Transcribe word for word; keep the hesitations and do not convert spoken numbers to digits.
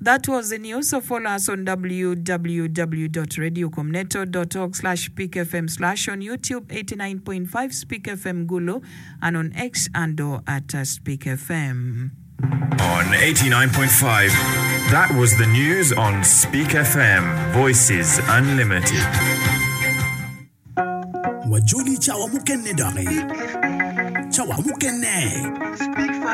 That was the news. So follow us on w w w dot radio comneto dot org slash speak f m slash on YouTube eighty-nine point five Speak F M Gulu and on X and or at uh, Speak F M. On eighty-nine point five, that was the news on Speak F M, Voices Unlimited. Wajuli chawa mukenne dare. Chawa mukenne.